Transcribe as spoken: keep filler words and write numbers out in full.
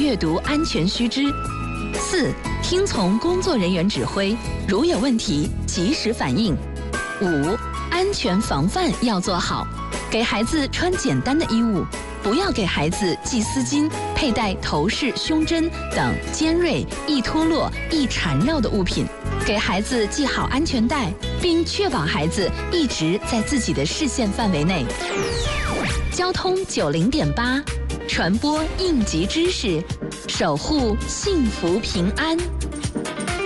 阅读安全须知。四、听从工作人员指挥，如有问题及时反应。五、安全防范要做好，给孩子穿简单的衣物，不要给孩子系丝巾、佩戴头饰、胸针等尖锐、易脱落、易缠绕的物品。给孩子系好安全带，并确保孩子一直在自己的视线范围内。交通九零点八，传播应急知识，守护幸福平安。